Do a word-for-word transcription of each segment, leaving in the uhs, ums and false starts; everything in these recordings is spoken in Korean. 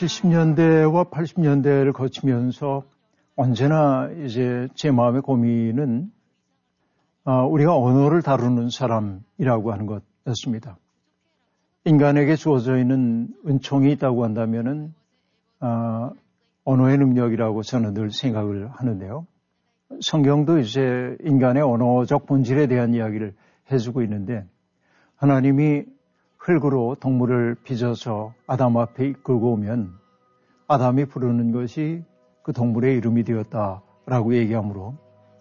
칠십 년대와 팔십 년대를 거치면서 언제나 이제 제 마음의 고민은 아, 우리가 언어를 다루는 사람이라고 하는 것이었습니다. 인간에게 주어져 있는 은총이 있다고 한다면은 아, 언어의 능력이라고 저는 늘 생각을 하는데요. 성경도 이제 인간의 언어적 본질에 대한 이야기를 해주고 있는데 하나님이 흙으로 동물을 빚어서 아담 앞에 이끌고 오면 아담이 부르는 것이 그 동물의 이름이 되었다라고 얘기하므로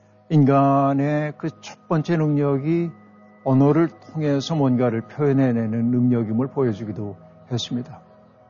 인간의 그 첫 번째 능력이 언어를 통해서 뭔가를 표현해내는 능력임을 보여주기도 했습니다.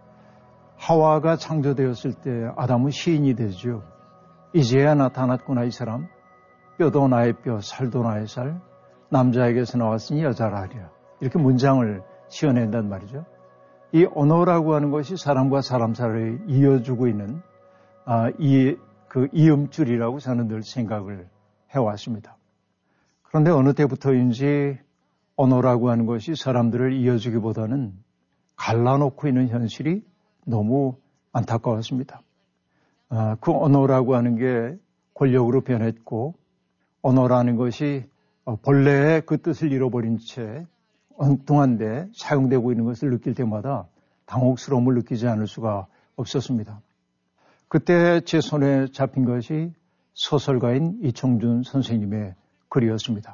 하와가 창조되었을 때 아담은 시인이 되죠. 이제야 나타났구나 이 사람. 뼈도 나의 뼈, 살도 나의 살. 남자에게서 나왔으니 여자라 하리라. 이렇게 문장을 지어낸단 말이죠. 이 언어라고 하는 것이 사람과 사람 사이를 이어주고 있는 아, 이, 그 이음줄이라고 저는 늘 생각을 해왔습니다. 그런데 어느 때부터인지 언어라고 하는 것이 사람들을 이어주기보다는 갈라놓고 있는 현실이 너무 안타까웠습니다. 아, 그 언어라고 하는 게 권력으로 변했고 언어라는 것이 본래의 그 뜻을 잃어버린 채 엉뚱한데 사용되고 있는 것을 느낄 때마다 당혹스러움을 느끼지 않을 수가 없었습니다. 그때 제 손에 잡힌 것이 소설가인 이청준 선생님의 글이었습니다.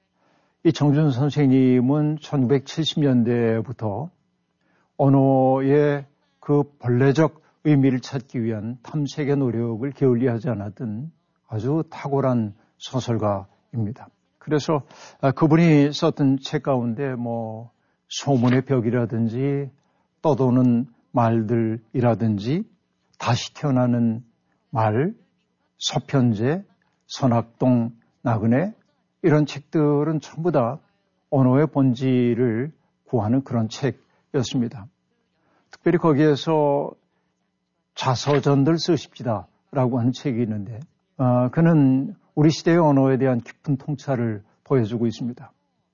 이청준 선생님은 천구백칠십 년대부터 언어의 그 본래적 의미를 찾기 위한 탐색의 노력을 게을리하지 않았던 아주 탁월한 소설가입니다. 그래서 그분이 썼던 책 가운데 뭐 소문의 벽이라든지 떠도는 말들이라든지 다시 태어나는 말, 서편제, 선악동, 나그네 이런 책들은 전부 다 언어의 본질을 구하는 그런 책이었습니다. 특별히 거기에서 자서전들 쓰십시다라고 하는 책이 있는데 어, 그는 우리 시대의 언어에 대한 깊은 통찰을 보여주고 있습니다.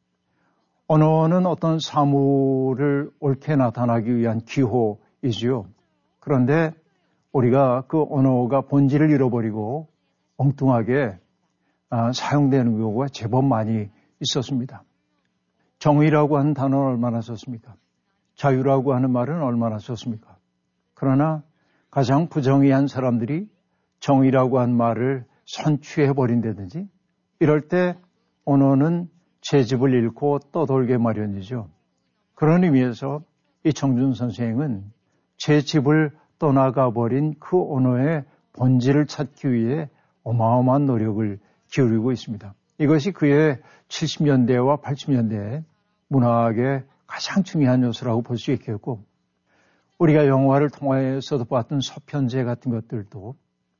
언어는 어떤 사물을 옳게 나타나기 위한 기호이지요. 그런데 우리가 그 언어가 본질을 잃어버리고 엉뚱하게 아, 사용되는 경우가 제법 많이 있었습니다. 정의라고 하는 단어는 얼마나 썼습니까? 자유라고 하는 말은 얼마나 썼습니까? 그러나 가장 부정의한 사람들이 정의라고 한 말을 선취해버린다든지 이럴 때 언어는 채집을 잃고 떠돌게 마련이죠. 그런 의미에서 이청준 선생은 채집을 떠나가 버린 그 언어의 본질을 찾기 위해 어마어마한 노력을 기울이고 있습니다. 이것이 그의 칠십 년대와 팔십 년대 문학의 가장 중요한 요소라고 볼 수 있겠고 우리가 영화를 통해서도 봤던 서편제 같은 것들도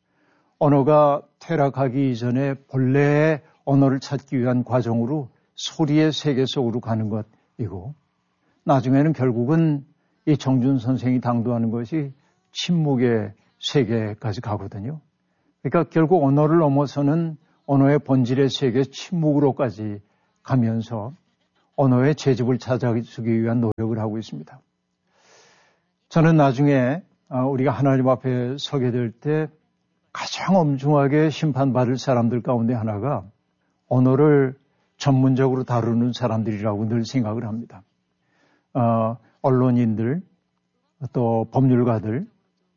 언어가 퇴락하기 이전에 본래의 언어를 찾기 위한 과정으로 소리의 세계 속으로 가는 것이고 나중에는 결국은 이 정준 선생이 당도하는 것이 침묵의 세계까지 가거든요. 그러니까 결국 언어를 넘어서는 언어의 본질의 세계 침묵으로까지 가면서 언어의 재집을 찾아주기 위한 노력을 하고 있습니다. 저는 나중에 우리가 하나님 앞에 서게 될 때 가장 엄중하게 심판받을 사람들 가운데 하나가 언어를 전문적으로 다루는 사람들이라고 늘 생각을 합니다. 어, 언론인들, 또 법률가들,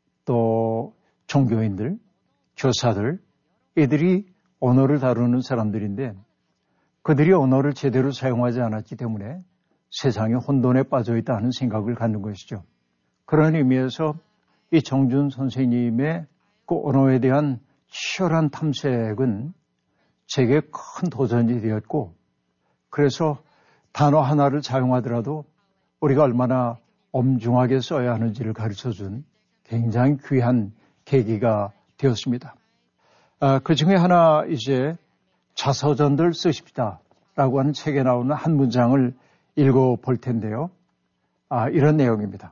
또 종교인들, 교사들, 이들이 언어를 다루는 사람들인데 그들이 언어를 제대로 사용하지 않았기 때문에 세상에 혼돈에 빠져 있다는 생각을 갖는 것이죠. 그런 의미에서 이 정준 선생님의 그 언어에 대한 치열한 탐색은 제게 큰 도전이 되었고 그래서 단어 하나를 사용하더라도 우리가 얼마나 엄중하게 써야 하는지를 가르쳐준 굉장히 귀한 계기가 되었습니다. 아, 그 중에 하나 이제 자서전들 쓰십시다 라고 하는 책에 나오는 한 문장을 읽어볼 텐데요. 아, 이런 내용입니다.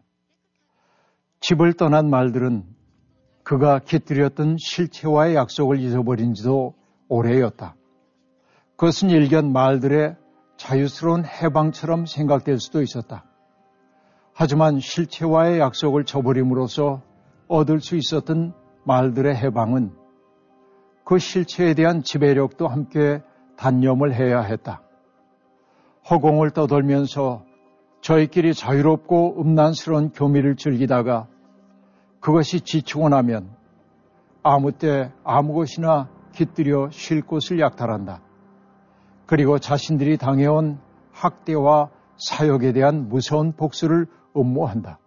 집을 떠난 말들은 그가 깃들였던 실체와의 약속을 잊어버린 지도 오래였다. 그것은 일견 말들의 자유스러운 해방처럼 생각될 수도 있었다. 하지만 실체와의 약속을 저버림으로써 얻을 수 있었던 말들의 해방은 그 실체에 대한 지배력도 함께 단념을 해야 했다. 허공을 떠돌면서 저희끼리 자유롭고 음란스러운 교미를 즐기다가 그것이 지치고 나면 아무 때 아무 곳이나 깃들여 쉴 곳을 약탈한다. 그리고 자신들이 당해온 학대와 사역에 대한 무서운 복수를 음모한다.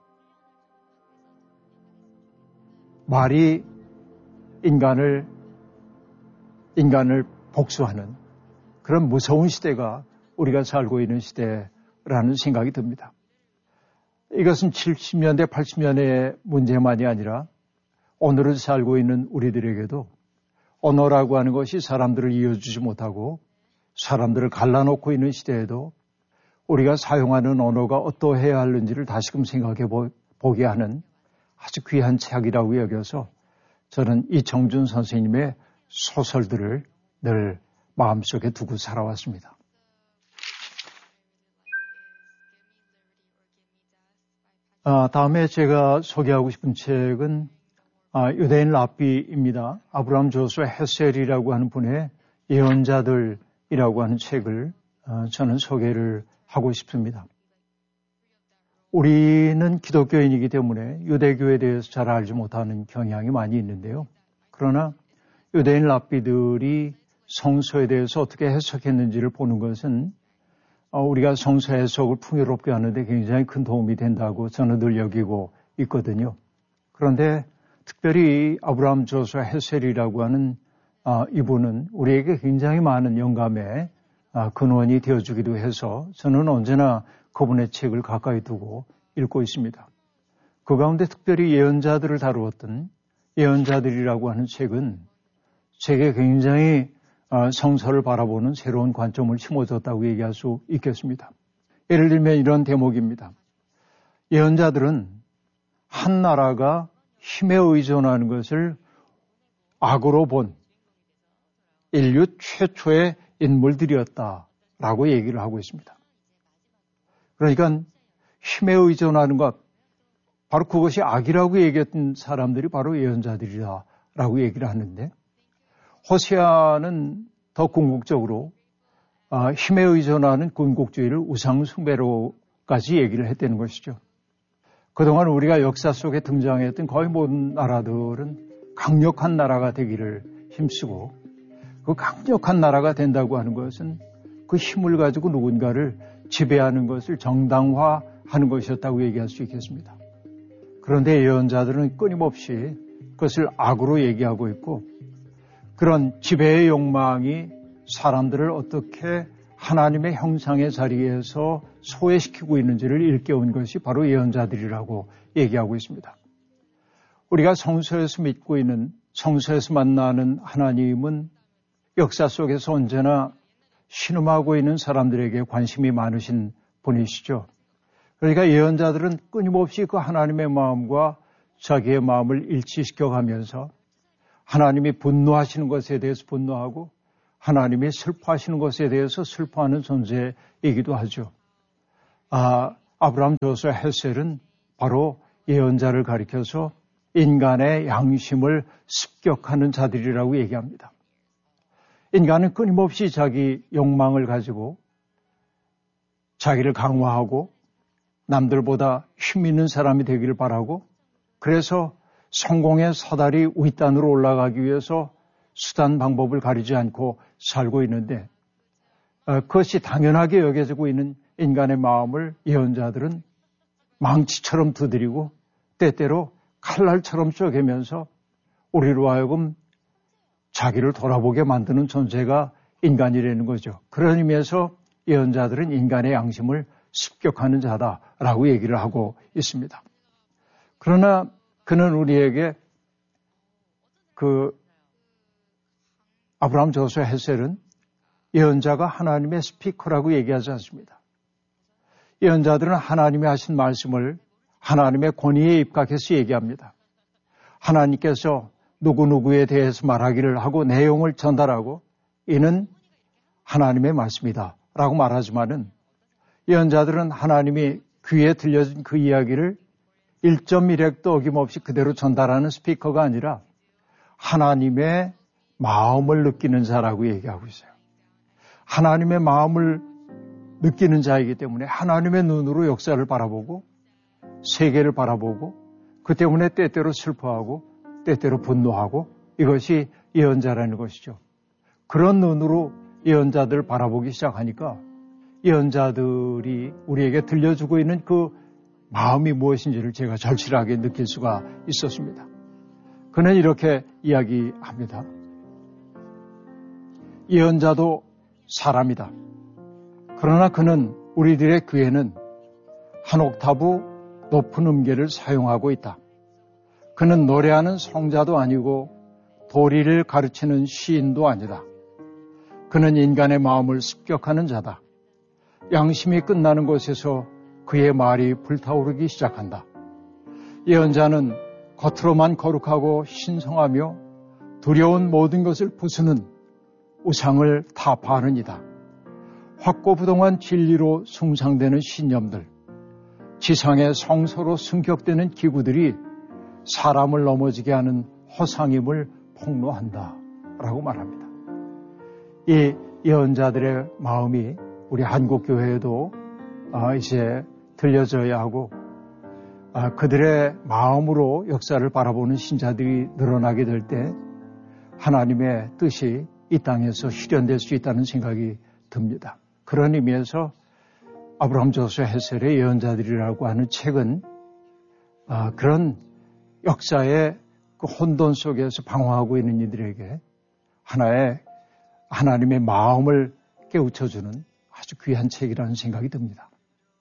말이 인간을, 인간을 복수하는 그런 무서운 시대가 우리가 살고 있는 시대라는 생각이 듭니다. 이것은 칠십 년대, 팔십 년대의 문제만이 아니라 오늘을 살고 있는 우리들에게도 언어라고 하는 것이 사람들을 이어주지 못하고 사람들을 갈라놓고 있는 시대에도 우리가 사용하는 언어가 어떠해야 하는지를 다시금 생각해 보게 하는 아주 귀한 책이라고 여겨서 저는 이청준 선생님의 소설들을 늘 마음속에 두고 살아왔습니다. 아, 다음에 제가 소개하고 싶은 책은 아, 유대인 랍비입니다. 아브라함 조슈아 헤셀이라고 하는 분의 예언자들이라고 하는 책을 아, 저는 소개를 하고 싶습니다. 우리는 기독교인이기 때문에 유대교에 대해서 잘 알지 못하는 경향이 많이 있는데요. 그러나 유대인 랍비들이 성서에 대해서 어떻게 해석했는지를 보는 것은 우리가 성서 해석을 풍요롭게 하는데 굉장히 큰 도움이 된다고 저는 늘 여기고 있거든요. 그런데 특별히 아브라함 조슈아 헤셀이라고 하는 이분은 우리에게 굉장히 많은 영감의 근원이 되어주기도 해서 저는 언제나 그분의 책을 가까이 두고 읽고 있습니다. 그 가운데 특별히 예언자들을 다루었던 예언자들이라고 하는 책은 제게 굉장히 성서를 바라보는 새로운 관점을 심어줬다고 얘기할 수 있겠습니다. 예를 들면 이런 대목입니다. 예언자들은 한 나라가 힘에 의존하는 것을 악으로 본 인류 최초의 인물들이었다라고 얘기를 하고 있습니다. 그러니까 힘에 의존하는 것, 바로 그것이 악이라고 얘기했던 사람들이 바로 예언자들이라고 얘기를 하는데 호세아는 더 궁극적으로 힘에 의존하는 군국주의를 우상숭배로까지 얘기를 했다는 것이죠. 그동안 우리가 역사 속에 등장했던 거의 모든 나라들은 강력한 나라가 되기를 힘쓰고 그 강력한 나라가 된다고 하는 것은 그 힘을 가지고 누군가를 지배하는 것을 정당화하는 것이었다고 얘기할 수 있겠습니다. 그런데 예언자들은 끊임없이 그것을 악으로 얘기하고 있고 그런 지배의 욕망이 사람들을 어떻게 하나님의 형상의 자리에서 소외시키고 있는지를 일깨운 것이 바로 예언자들이라고 얘기하고 있습니다. 우리가 성서에서 믿고 있는 성서에서 만나는 하나님은 역사 속에서 언제나 신음하고 있는 사람들에게 관심이 많으신 분이시죠. 그러니까 예언자들은 끊임없이 그 하나님의 마음과 자기의 마음을 일치시켜 가면서 하나님이 분노하시는 것에 대해서 분노하고 하나님이 슬퍼하시는 것에 대해서 슬퍼하는 존재이기도 하죠. 아, 아브라함 조슈아 헤셀은 바로 예언자를 가리켜서 인간의 양심을 습격하는 자들이라고 얘기합니다. 인간은 끊임없이 자기 욕망을 가지고 자기를 강화하고 남들보다 힘 있는 사람이 되기를 바라고 그래서 성공의 사다리 윗단으로 올라가기 위해서 수단 방법을 가리지 않고 살고 있는데 그것이 당연하게 여겨지고 있는 인간의 마음을 예언자들은 망치처럼 두드리고 때때로 칼날처럼 쪼개면서 우리로 하여금 자기를 돌아보게 만드는 존재가 인간이라는 거죠. 그런 의미에서 예언자들은 인간의 양심을 습격하는 자다라고 얘기를 하고 있습니다. 그러나 그는 우리에게 그 아브라함 조슈아 헤셀은 예언자가 하나님의 스피커라고 얘기하지 않습니다. 예언자들은 하나님이 하신 말씀을 하나님의 권위에 입각해서 얘기합니다. 하나님께서 누구누구에 대해서 말하기를 하고 내용을 전달하고 이는 하나님의 말씀이다 라고 말하지만은 예언자들은 하나님이 귀에 들려진 그 이야기를 일 점 일 핵도 어김없이 그대로 전달하는 스피커가 아니라 하나님의 마음을 느끼는 자라고 얘기하고 있어요. 하나님의 마음을 느끼는 자이기 때문에 하나님의 눈으로 역사를 바라보고 세계를 바라보고 그 때문에 때때로 슬퍼하고 때때로 분노하고 이것이 예언자라는 것이죠. 그런 눈으로 예언자들을 바라보기 시작하니까 예언자들이 우리에게 들려주고 있는 그 마음이 무엇인지를 제가 절실하게 느낄 수가 있었습니다. 그는 이렇게 이야기합니다. 예언자도 사람이다. 그러나 그는 우리들의 귀에는 한 옥타브 높은 음계를 사용하고 있다. 그는 노래하는 성자도 아니고 도리를 가르치는 시인도 아니다. 그는 인간의 마음을 습격하는 자다. 양심이 끝나는 곳에서 그의 말이 불타오르기 시작한다. 예언자는 겉으로만 거룩하고 신성하며 두려운 모든 것을 부수는 우상을 타파하는 이다. 확고부동한 진리로 숭상되는 신념들, 지상의 성소로 승격되는 기구들이 사람을 넘어지게 하는 허상임을 폭로한다 라고 말합니다. 이 예언자들의 마음이 우리 한국교회에도 이제 들려져야 하고 그들의 마음으로 역사를 바라보는 신자들이 늘어나게 될 때 하나님의 뜻이 이 땅에서 실현될 수 있다는 생각이 듭니다. 그런 의미에서 아브라함 조수 헤셀의 예언자들이라고 하는 책은 그런 역사의 그 혼돈 속에서 방황하고 있는 이들에게 하나의 하나님의 마음을 깨우쳐주는 아주 귀한 책이라는 생각이 듭니다.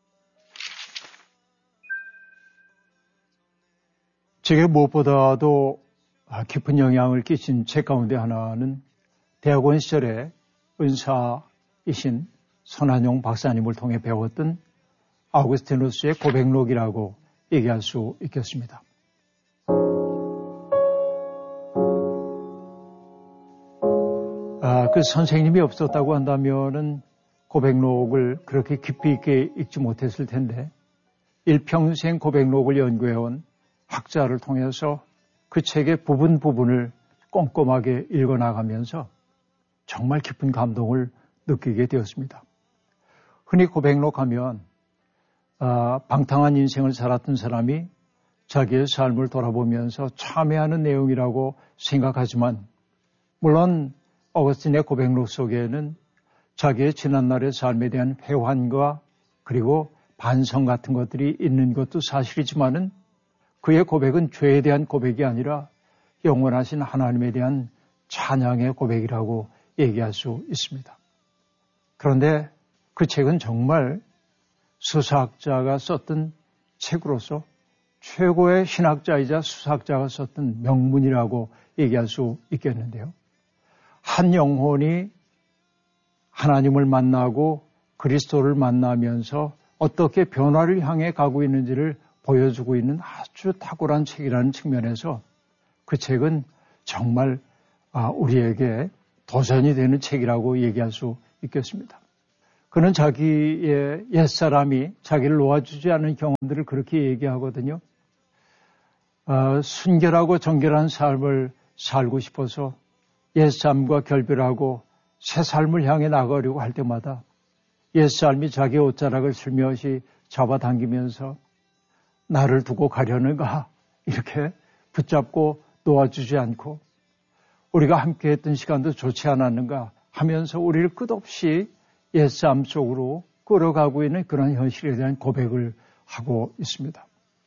제게 무엇보다도 깊은 영향을 끼친 책 가운데 하나는 대학원 시절에 은사이신 선한용 박사님을 통해 배웠던 아우구스티누스의 고백록이라고 얘기할 수 있겠습니다. 아, 그 선생님이 없었다고 한다면은 고백록을 그렇게 깊이 있게 읽지 못했을 텐데 일평생 고백록을 연구해온 학자를 통해서 그 책의 부분 부분을 꼼꼼하게 읽어나가면서 정말 깊은 감동을 느끼게 되었습니다. 흔히 고백록 하면 아, 방탕한 인생을 살았던 사람이 자기의 삶을 돌아보면서 참회하는 내용이라고 생각하지만 물론 어거스틴의 고백록 속에는 자기의 지난날의 삶에 대한 회환과 그리고 반성 같은 것들이 있는 것도 사실이지만은 그의 고백은 죄에 대한 고백이 아니라 영원하신 하나님에 대한 찬양의 고백이라고 얘기할 수 있습니다. 그런데 그 책은 정말 수사학자가 썼던 책으로서 최고의 신학자이자 수사학자가 썼던 명문이라고 얘기할 수 있겠는데요. 한 영혼이 하나님을 만나고 그리스도를 만나면서 어떻게 변화를 향해 가고 있는지를 보여주고 있는 아주 탁월한 책이라는 측면에서 그 책은 정말 우리에게 도전이 되는 책이라고 얘기할 수 있겠습니다. 그는 자기의 옛사람이 자기를 놓아주지 않은 경험들을 그렇게 얘기하거든요. 어, 순결하고 정결한 삶을 살고 싶어서 옛삶과 결별하고 새 삶을 향해 나가려고 할 때마다 옛삶이 자기의 옷자락을 슬며시 잡아당기면서 나를 두고 가려는가 이렇게 붙잡고 놓아주지 않고 우리가 함께했던 시간도 좋지 않았는가 하면서 우리를 끝없이 옛삶 속으로 끌어가고 있는 그런 현실에 대한 고백을 하고 있습니다.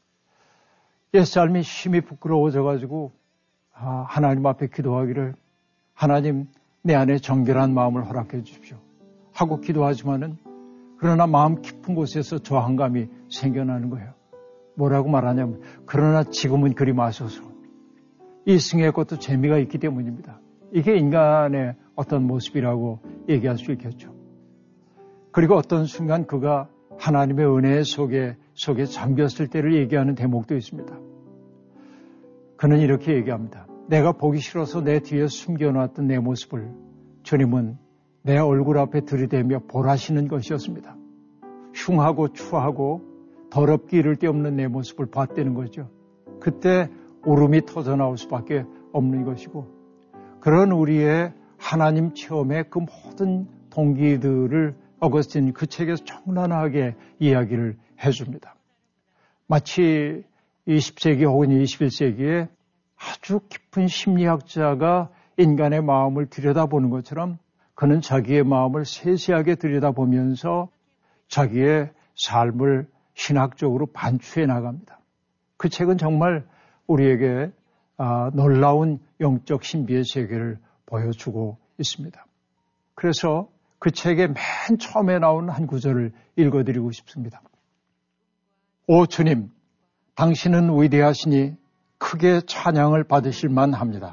옛삶이 심히 부끄러워져가지고 아, 하나님 앞에 기도하기를 하나님 내 안에 정결한 마음을 허락해 주십시오 하고 기도하지만은 그러나 마음 깊은 곳에서 저항감이 생겨나는 거예요. 뭐라고 말하냐면 그러나 지금은 그리 마소서. 이 승의 것도 재미가 있기 때문입니다. 이게 인간의 어떤 모습이라고 얘기할 수 있겠죠. 그리고 어떤 순간 그가 하나님의 은혜 속에, 속에 잠겼을 때를 얘기하는 대목도 있습니다. 그는 이렇게 얘기합니다. 내가 보기 싫어서 내 뒤에 숨겨놨던 내 모습을 주님은 내 얼굴 앞에 들이대며 보라시는 것이었습니다. 흉하고 추하고 더럽기 이를 데 없는 내 모습을 봤다는 거죠. 그때 울음이 터져 나올 수밖에 없는 것이고, 그런 우리의 하나님 체험의 그 모든 동기들을 어거스틴 그 책에서 청란하게 이야기를 해줍니다. 마치 이십 세기 혹은 이십일 세기에 아주 깊은 심리학자가 인간의 마음을 들여다보는 것처럼 그는 자기의 마음을 세세하게 들여다보면서 자기의 삶을 신학적으로 반추해 나갑니다. 그 책은 정말 우리에게 아, 놀라운 영적 신비의 세계를 보여주고 있습니다. 그래서 그 책의 맨 처음에 나온 한 구절을 읽어드리고 싶습니다. 오 주님, 당신은 위대하시니 크게 찬양을 받으실 만합니다.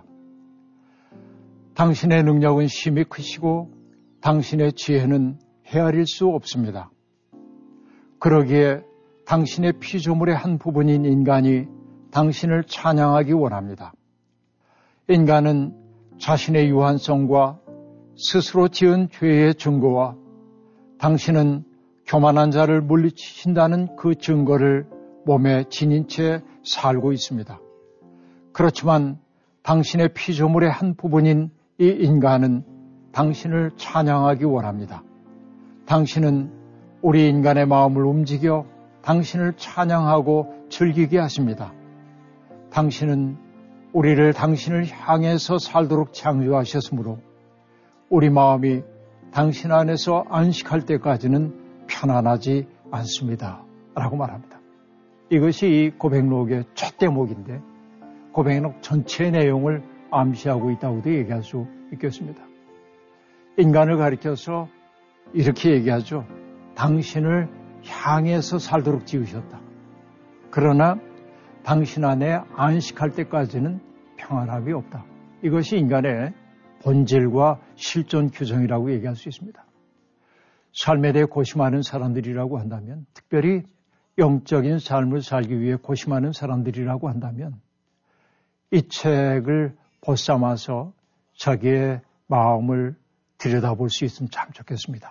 당신의 능력은 심히 크시고 당신의 지혜는 헤아릴 수 없습니다. 그러기에 당신의 피조물의 한 부분인 인간이 당신을 찬양하기 원합니다. 인간은 자신의 유한성과 스스로 지은 죄의 증거와 당신은 교만한 자를 물리치신다는 그 증거를 몸에 지닌 채 살고 있습니다. 그렇지만 당신의 피조물의 한 부분인 이 인간은 당신을 찬양하기 원합니다. 당신은 우리 인간의 마음을 움직여 당신을 찬양하고 즐기게 하십니다. 당신은 우리를 당신을 향해서 살도록 창조하셨으므로 우리 마음이 당신 안에서 안식할 때까지는 편안하지 않습니다. 라고 말합니다. 이것이 이 고백록의 첫 대목인데 고백록 전체의 내용을 암시하고 있다고도 얘기할 수 있겠습니다. 인간을 가리켜서 이렇게 얘기하죠. 당신을 향해서 살도록 지으셨다. 그러나 당신 안에 안식할 때까지는 평안함이 없다. 이것이 인간의 본질과 실존 규정이라고 얘기할 수 있습니다. 삶에 대해 고심하는 사람들이라고 한다면, 특별히 영적인 삶을 살기 위해 고심하는 사람들이라고 한다면 이 책을 보쌈아서 자기의 마음을 들여다볼 수 있으면 참 좋겠습니다.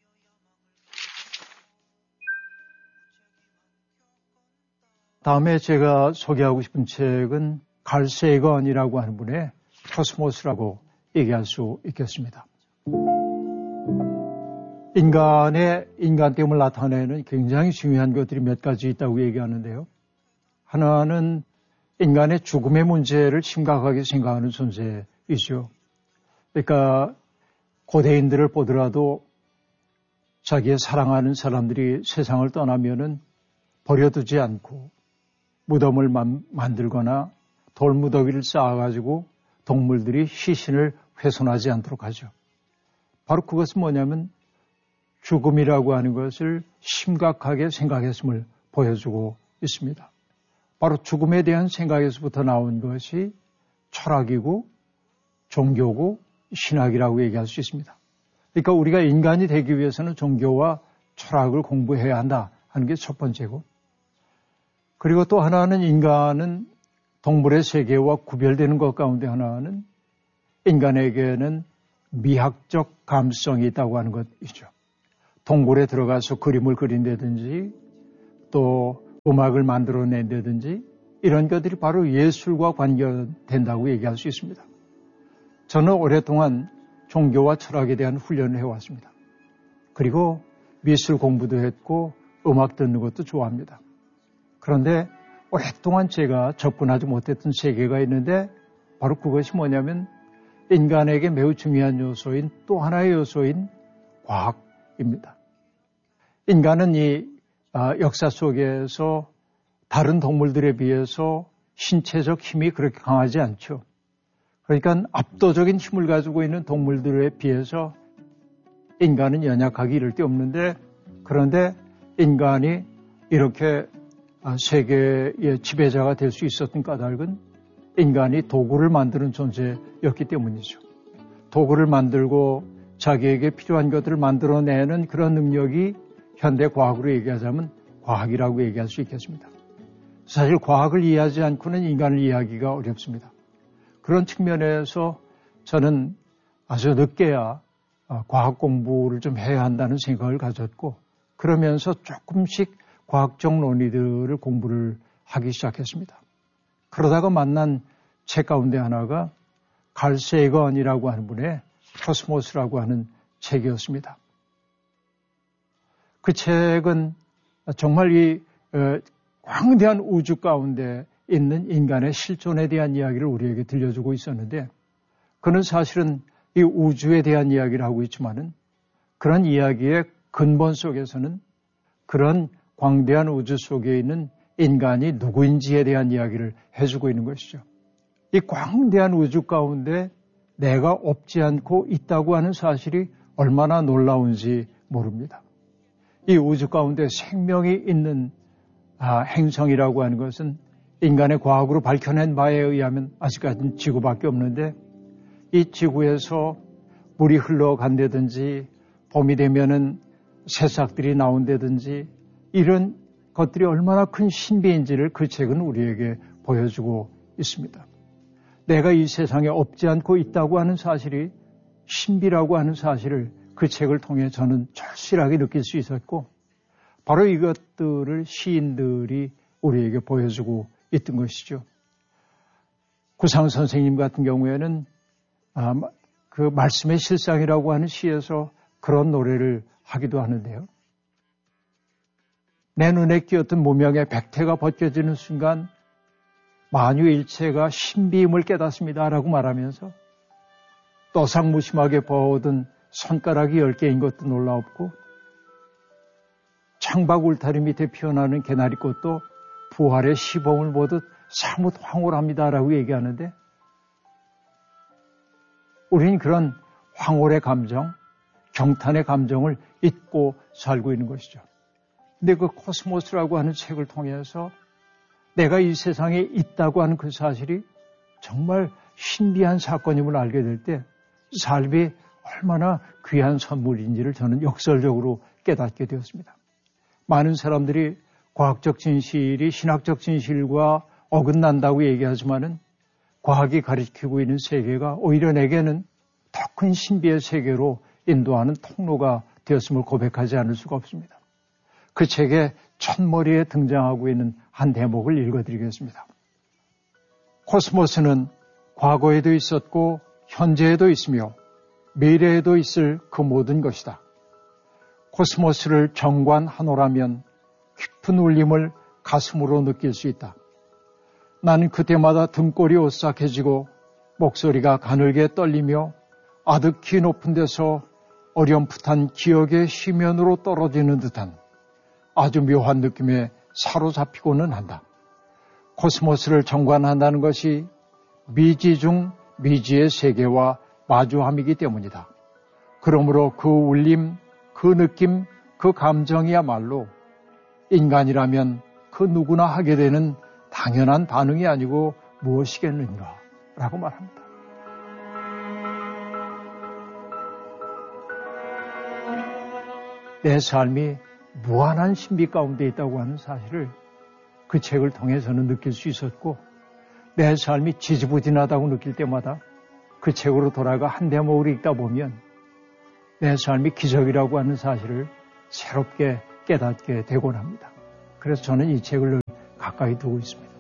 다음에 제가 소개하고 싶은 책은 칼 세이건이라고 하는 분의 코스모스라고 얘기할 수 있겠습니다. 인간의 인간됨을 나타내는 굉장히 중요한 것들이 몇 가지 있다고 얘기하는데요. 하나는 인간의 죽음의 문제를 심각하게 생각하는 존재이죠. 그러니까 고대인들을 보더라도 자기의 사랑하는 사람들이 세상을 떠나면은 버려두지 않고 무덤을 만, 만들거나 돌무더기를 쌓아가지고 동물들이 시신을 훼손하지 않도록 하죠. 바로 그것은 뭐냐면 죽음이라고 하는 것을 심각하게 생각했음을 보여주고 있습니다. 바로 죽음에 대한 생각에서부터 나온 것이 철학이고 종교고 신학이라고 얘기할 수 있습니다. 그러니까 우리가 인간이 되기 위해서는 종교와 철학을 공부해야 한다 하는 게 첫 번째고, 그리고 또 하나는 인간은 동물의 세계와 구별되는 것 가운데 하나는 인간에게는 미학적 감성이 있다고 하는 것이죠. 동굴에 들어가서 그림을 그린다든지 또 음악을 만들어낸다든지 이런 것들이 바로 예술과 관련된다고 얘기할 수 있습니다. 저는 오랫동안 종교와 철학에 대한 훈련을 해왔습니다. 그리고 미술 공부도 했고 음악 듣는 것도 좋아합니다. 그런데 오랫동안 제가 접근하지 못했던 세계가 있는데 바로 그것이 뭐냐면 인간에게 매우 중요한 요소인 또 하나의 요소인 과학입니다. 인간은 이 역사 속에서 다른 동물들에 비해서 신체적 힘이 그렇게 강하지 않죠. 그러니까 압도적인 힘을 가지고 있는 동물들에 비해서 인간은 연약하기 이를 데 없는데, 그런데 인간이 이렇게 세계의 지배자가 될 수 있었던 까닭은 인간이 도구를 만드는 존재였기 때문이죠. 도구를 만들고 자기에게 필요한 것들을 만들어내는 그런 능력이 현대 과학으로 얘기하자면 과학이라고 얘기할 수 있겠습니다. 사실 과학을 이해하지 않고는 인간을 이해하기가 어렵습니다. 그런 측면에서 저는 아주 늦게야 과학 공부를 좀 해야 한다는 생각을 가졌고, 그러면서 조금씩 과학적 논의들을 공부를 하기 시작했습니다. 그러다가 만난 책 가운데 하나가 칼 세이건이라고 하는 분의 코스모스라고 하는 책이었습니다. 그 책은 정말 이 광대한 우주 가운데 있는 인간의 실존에 대한 이야기를 우리에게 들려주고 있었는데, 그는 사실은 이 우주에 대한 이야기를 하고 있지만은 그런 이야기의 근본 속에서는 그런 광대한 우주 속에 있는 인간이 누구인지에 대한 이야기를 해주고 있는 것이죠. 이 광대한 우주 가운데 내가 없지 않고 있다고 하는 사실이 얼마나 놀라운지 모릅니다. 이 우주 가운데 생명이 있는 아, 행성이라고 하는 것은 인간의 과학으로 밝혀낸 바에 의하면 아직까지는 지구밖에 없는데, 이 지구에서 물이 흘러간다든지 봄이 되면은 새싹들이 나온다든지 이런 것들이 얼마나 큰 신비인지를 그 책은 우리에게 보여주고 있습니다. 내가 이 세상에 없지 않고 있다고 하는 사실이 신비라고 하는 사실을 그 책을 통해 저는 절실하게 느낄 수 있었고, 바로 이것들을 시인들이 우리에게 보여주고 있던 것이죠. 구상 선생님 같은 경우에는 아, 그 말씀의 실상이라고 하는 시에서 그런 노래를 하기도 하는데요. 내 눈에 끼었던 무명의 백태가 벗겨지는 순간 만유일체가 신비임을 깨닫습니다라고 말하면서 떠상무심하게 버어든 손가락이 열 개인 것도 놀라웠고, 창밖 울타리 밑에 피어나는 개나리꽃도 부활의 시범을 보듯 사뭇 황홀합니다라고 얘기하는데, 우리는 그런 황홀의 감정, 경탄의 감정을 잊고 살고 있는 것이죠. 근데 그 코스모스라고 하는 책을 통해서 내가 이 세상에 있다고 하는 그 사실이 정말 신비한 사건임을 알게 될 때 삶이 얼마나 귀한 선물인지를 저는 역설적으로 깨닫게 되었습니다. 많은 사람들이 과학적 진실이 신학적 진실과 어긋난다고 얘기하지만은 과학이 가리키고 있는 세계가 오히려 내게는 더 큰 신비의 세계로 인도하는 통로가 되었음을 고백하지 않을 수가 없습니다. 그 책의 첫머리에 등장하고 있는 한 대목을 읽어드리겠습니다. 코스모스는 과거에도 있었고 현재에도 있으며 미래에도 있을 그 모든 것이다. 코스모스를 정관하노라면 깊은 울림을 가슴으로 느낄 수 있다. 나는 그때마다 등골이 오싹해지고 목소리가 가늘게 떨리며 아득히 높은 데서 어렴풋한 기억의 시면으로 떨어지는 듯한 아주 묘한 느낌에 사로잡히고는 한다. 코스모스를 정관한다는 것이 미지 중 미지의 세계와 마주함이기 때문이다. 그러므로 그 울림, 그 느낌, 그 감정이야말로 인간이라면 그 누구나 하게 되는 당연한 반응이 아니고 무엇이겠는가 라고 말합니다. 내 삶이 무한한 신비 가운데 있다고 하는 사실을 그 책을 통해 저는 느낄 수 있었고, 내 삶이 지지부진하다고 느낄 때마다 그 책으로 돌아가 한 대목을 읽다 보면 내 삶이 기적이라고 하는 사실을 새롭게 깨닫게 되곤 합니다. 그래서 저는 이 책을 가까이 두고 있습니다.